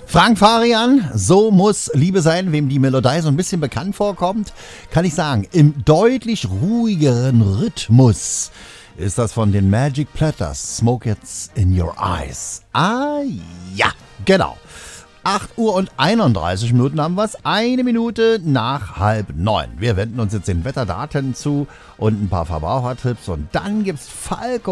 Frank Farian, so muss Liebe sein, wem die Melodie so ein bisschen bekannt vorkommt, kann ich sagen, im deutlich ruhigeren Rhythmus ist das von den Magic Platters, Smoke It's in Your Eyes. Ah ja, genau. 8 Uhr und 31 Minuten haben wir es, 1 Minute nach 8:30. Wir wenden uns jetzt den Wetterdaten zu und ein paar Verbrauchertipps und dann gibt's Falco